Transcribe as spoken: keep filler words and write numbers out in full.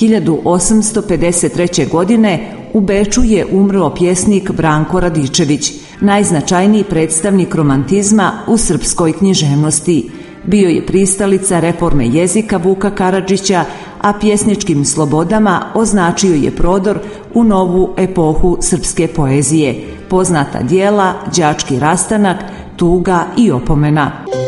hiljadu osamsto pedeset treće. godine u Beču je umro pjesnik Branko Radičević, najznačajniji predstavnik romantizma u srpskoj književnosti. Bio je pristalica reforme jezika Vuka Karadžića, a pjesničkim slobodama označio je prodor u novu epohu srpske poezije. Poznata dijela Đački rastanak, Tuga i opomena.